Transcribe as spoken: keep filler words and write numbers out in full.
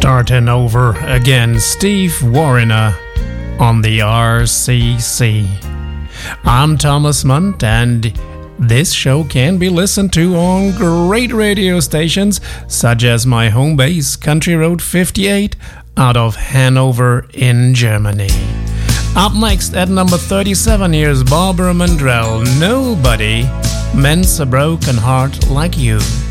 Starting over again, Steve Wariner on the R C C. I'm Thomas Munt, and this show can be listened to on great radio stations such as my home base, Country Road fifty-eight, out of Hanover in Germany. Up next at number thirty-seven, here's Barbara Mandrell, Nobody Mends a Broken Heart Like You.